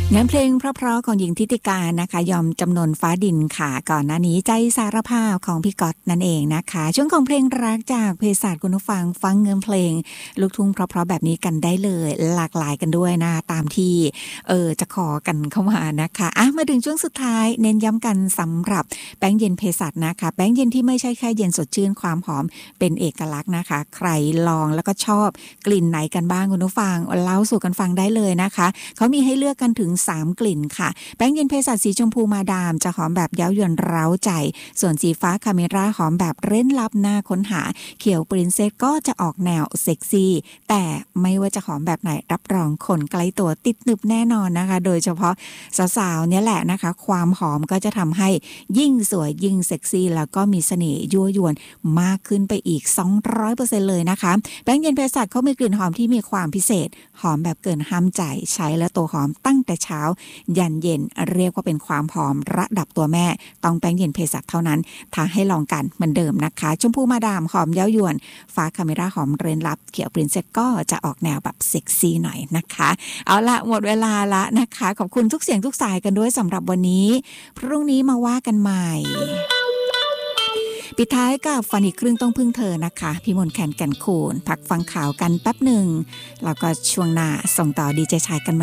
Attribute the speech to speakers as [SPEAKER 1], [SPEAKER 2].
[SPEAKER 1] งานเพลงเพราะๆของหญิงทิติการนะคะยอมจำนนฟ้าดินค่ะก่อนหน้านี้ใจสารภาพของพี่ก๊อตนั่นเองนะคะช่วงของเพลงรักจากเภสัชคุณผู้ฟังฟังเงินเพลงลูกทุ่งเพราะๆแบบนี้กันได้เลยหลากหลายกันด้วยนะตามที่จะขอกันเข้ามานะคะมาถึงช่วงสุดท้ายเน้นย้ำกันสำหรับแป้งเย็นเภสัชนะคะแป้งเย็นที่ไม่ใช่แค่เย็นสดชื่นความหอมเป็นเอกลักษณ์นะคะใครลองแล้วก็ชอบกลิ่นไหนกันบ้างคุณผู้ฟังเล่าสู่กันฟังได้เลยนะคะเขามีให้เลือกกันถึง3กลิ่นค่ะแป้งเย็นเภสัชสีชมพูมาดามจะหอมแบบเย้ายวนเร้าใจส่วนสีฟ้าคาเมราหอมแบบเร้นลับน่าค้นหาเขียวปรินเซสก็จะออกแนวเซ็กซี่แต่ไม่ว่าจะหอมแบบไหนรับรองคนใกล้ตัวติดหนึบแน่นอนนะคะโดยเฉพาะสาวๆเนี่ยแหละนะคะความหอมก็จะทำให้ยิ่งสวยยิ่งเซ็กซี่แล้วก็มีเสน่ห์ยั่วยวนมากขึ้นไปอีก 200% เลยนะคะแป้งเย็นเภสัชเขามีกลิ่นหอมที่มีความพิเศษหอมแบบเกินห้ามใจใช้แล้วตัวหอมตั้งแต่เช้ายันเย็นเรียกว่าเป็นความหอมระดับตัวแม่ต้องแป้งเย็นเภสัชเท่านั้นท้าให้ลองกันเหมือนเดิมนะคะชมพูมาดามหอมเย้ายวนฟ้าคาเมราหอมเรนลับเขียวปรินเซสก็จะออกแนวแบบเซ็กซี่หน่อยนะคะเอาละหมดเวลาละนะคะขอบคุณทุกเสียงทุกสายกันด้วยสำหรับวันนี้พรุ่งนี้มาว่ากันใหม่ปิดท้ายกับฟันอีกครึ่งต้องพึ่งเธอนะคะพี่มนต์แคนแก่นคูนพักฟังข่าวกันแป๊บหนึ่งแล้วก็ช่วงหน้าส่งต่อดีเจชายกัน